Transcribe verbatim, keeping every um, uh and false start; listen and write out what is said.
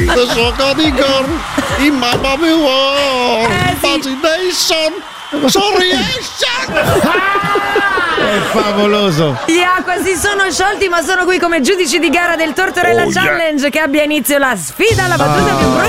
adesso Codicorn in mamma mia Eh, sì. Imagination Sorriesce. È favoloso. Gli Aqua si sono sciolti, ma sono qui come giudici di gara del Tortorella Oh, yeah. Challenge. Che abbia inizio la sfida alla battuta più brutta